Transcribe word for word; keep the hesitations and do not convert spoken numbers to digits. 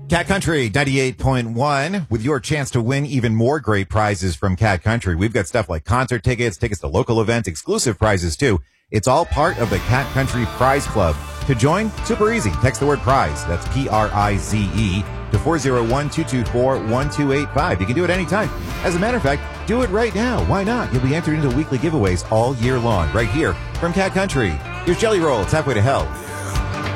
Cat Country ninety-eight point one with your chance to win even more great prizes from Cat Country. We've got stuff like concert tickets, tickets to local events, exclusive prizes too. It's all part of the Cat Country Prize Club. To join, super easy. Text the word prize. That's P R I Z E to four oh one, two two four, one two eight five. You can do it anytime. As a matter of fact, do it right now. Why not? You'll be entered into weekly giveaways all year long right here from Cat Country. Here's Jelly Roll. It's halfway to hell.